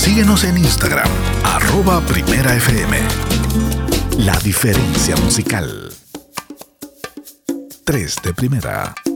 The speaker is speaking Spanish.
Síguenos en Instagram, @PrimeraFM. La diferencia musical. 3 de primera.